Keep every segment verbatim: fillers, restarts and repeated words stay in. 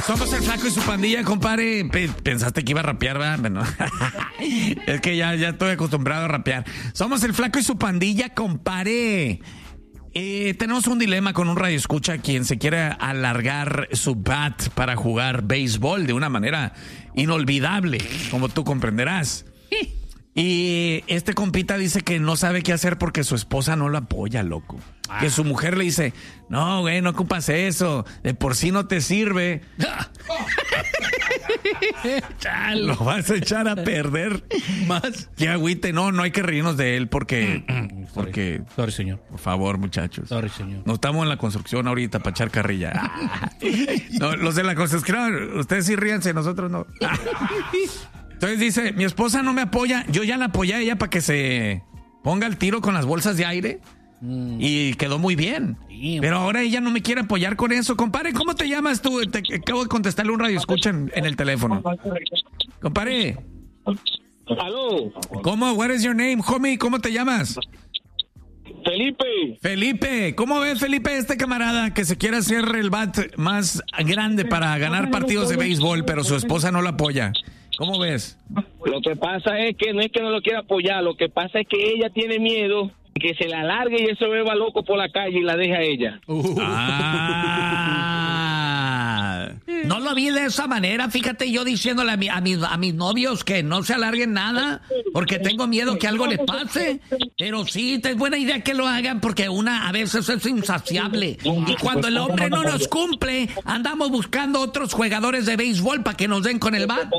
Somos el Flaco y su pandilla, compadre. P- Pensaste que iba a rapear, ¿verdad? Bueno, es que ya, ya estoy acostumbrado a rapear. Somos el Flaco y su pandilla, compadre. Eh, tenemos un dilema con un radioescucha quien se quiere alargar su bat para jugar béisbol de una manera inolvidable, como tú comprenderás. Y este compita dice que no sabe qué hacer porque su esposa no lo apoya, loco. Ah. Que su mujer le dice, no, güey, no ocupas eso. De por sí no te sirve. Lo vas a echar a perder. Más. Que agüite. No, no hay que reírnos de él porque... porque Sorry, señor. Por favor, muchachos. Sorry, señor. No estamos en la construcción ahorita para echar carrilla. No, los de la construcción, ustedes sí ríanse, nosotros no. Entonces dice, mi esposa no me apoya, yo ya la apoyé a ella para que se ponga al tiro con las bolsas de aire mm. y quedó muy bien. Sí, pero ahora ella no me quiere apoyar con eso. Compadre, ¿cómo te llamas tú? Te acabo de contestarle un radio escucha en, en el teléfono. Compadre. Aló. ¿Cómo? What is your name, homie? ¿Cómo te llamas? Felipe. Felipe, ¿cómo ves, Felipe, este camarada que se quiere hacer el bat más grande para ganar partidos de béisbol, pero su esposa no lo apoya? ¿Cómo ves? Lo que pasa es que no es que no lo quiera apoyar, lo que pasa es que ella tiene miedo que se la largue y eso beba loco por la calle y la deja a ella. Uh. Ah. No lo vi de esa manera, fíjate, yo diciéndole a, mi, a, mis, a mis novios que no se alarguen nada porque tengo miedo que algo le pase, pero sí, es buena idea que lo hagan porque una a veces es insaciable y cuando el hombre no nos cumple, andamos buscando otros jugadores de béisbol para que nos den con el bat.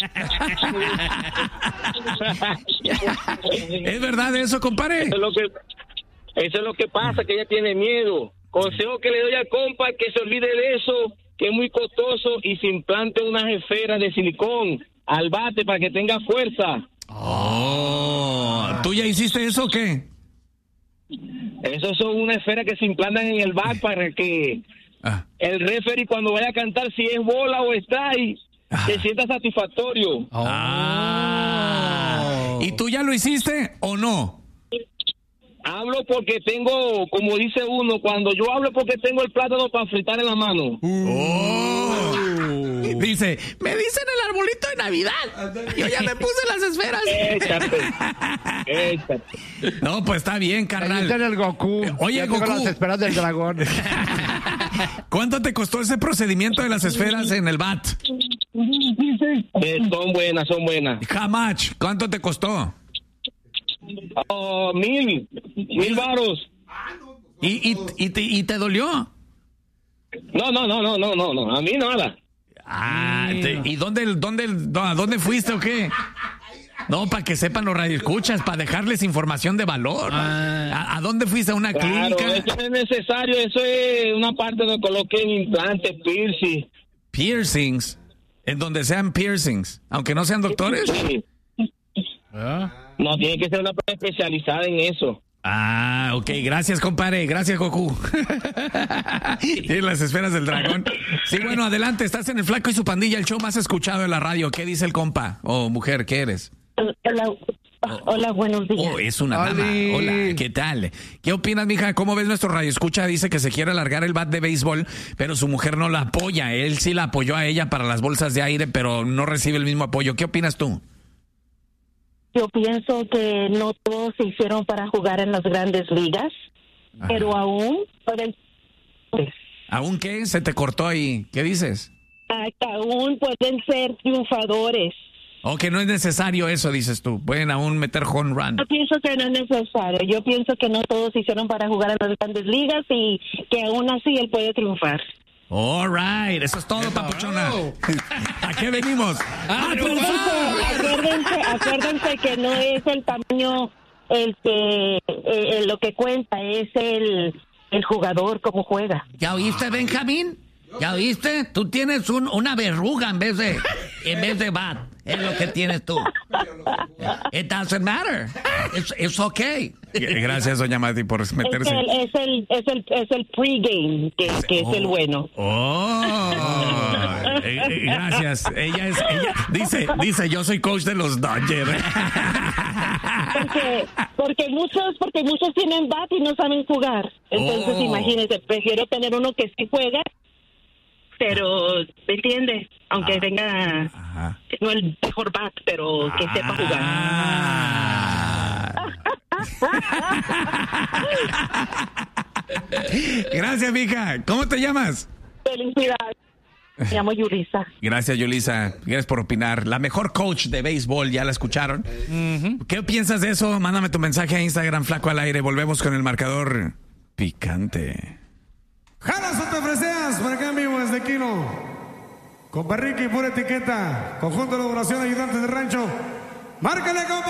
¿Es verdad eso, compadre? Eso es lo que, eso es lo que pasa, que ella tiene miedo. Consejo que le doy al compa que se olvide de eso, que es muy costoso y se implante unas esferas de silicón al bate para que tenga fuerza. Oh, ¿tú ya hiciste eso o qué? Esas son unas esferas que se implantan en el bate para que ah. el referee cuando vaya a cantar si es bola o strike ah. se sienta satisfactorio. Oh. Ah. ¿Y tú ya lo hiciste o no? Hablo porque tengo, como dice uno, cuando yo hablo porque tengo el plátano para fritar en la mano. Oh. Dice, me dicen el arbolito de Navidad. Yo ya le puse las esferas. Échate, échate. No, pues está bien, carnal. Ahí está el Goku. Oye, ya Goku. las esferas del dragón. ¿Cuánto te costó ese procedimiento de las esferas en el bat? Eh, son buenas, son buenas. How much? ¿Cuánto te costó? Oh, mil, mil varos. ¿Y, y, y, te, ¿Y te dolió? No, no, no, no, no, no, no, a mí nada. Ah, te, ¿y dónde, dónde, a dónde fuiste o qué? No, para que sepan los radioescuchas, para dejarles información de valor. Ah. ¿A, ¿A dónde fuiste? ¿A una claro, clínica? Eso no es necesario, eso es una parte donde coloquen implantes, piercing. Piercings, en donde sean piercings, aunque no sean doctores. Sí. ¿Ah? No, tiene que ser una persona especializada en eso. Ah, ok, gracias, compadre, gracias, Goku. Tiene las esferas del dragón. Sí, bueno, adelante, estás en el Flaco y su pandilla, el show más escuchado de la radio. ¿Qué dice el compa? O oh, mujer, ¿qué eres? Hola, hola, buenos días. Oh, es una dama. Hola, ¿qué tal? ¿Qué opinas, mija? ¿Cómo ves nuestro radioescucha? Dice que se quiere alargar el bat de béisbol, pero su mujer no la apoya. Él sí la apoyó a ella para las bolsas de aire, pero no recibe el mismo apoyo. ¿Qué opinas tú? Yo pienso que no todos se hicieron para jugar en las grandes ligas, ajá, pero aún pueden... ¿Aún qué? Se te cortó ahí. ¿Qué dices? Aún pueden ser triunfadores. O que no es necesario eso, dices tú. Pueden aún meter home run. Yo pienso que no es necesario. Yo pienso que no todos se hicieron para jugar en las grandes ligas y que aún así él puede triunfar. All right, eso es todo, papuchona. ¿A qué venimos? Acuérdense, acuérdense, acuérdense que no es el tamaño el que eh, lo que cuenta, es el, el jugador, cómo juega. ¿Ya oíste, Benjamín? ¿Ya oíste? Tú tienes un, una verruga en vez de en vez de bat. Es lo que tienes tú. It doesn't matter. It's, it's okay. Gracias, doña Mati, por meterse. Es el, es el, es el, es el pregame que, que oh, es el bueno. Oh, eh, eh, gracias. Ella es, ella dice, dice, yo soy coach de los Dodgers. Porque, porque muchos, porque muchos tienen bat y no saben jugar. Entonces, oh, imagínense, prefiero tener uno que sí juega. pero ¿me entiendes? Aunque Ah. tenga Ajá. no el mejor bat, pero que sepa jugar. Ah. Gracias, mija. ¿Cómo te llamas? Felicidades. Me llamo Yulisa. Gracias, Yulisa. Gracias por opinar. La mejor coach de béisbol, ¿ya la escucharon? ¿Qué piensas de eso? Mándame tu mensaje a Instagram, Flaco al Aire. Volvemos con el marcador picante. Jalas o te freseas, por acá en vivo desde Quino. Compa Ricky, pura etiqueta. Conjunto de elaboración, ayudantes de rancho. Márcale, compa.